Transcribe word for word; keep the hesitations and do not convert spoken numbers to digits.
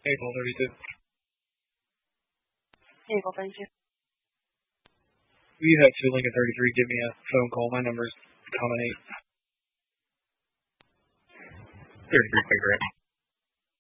April thirty-two. April thirty-two. You have two Lincoln thirty-three. Give me a phone call. My number's common eight. thirty-three, correct.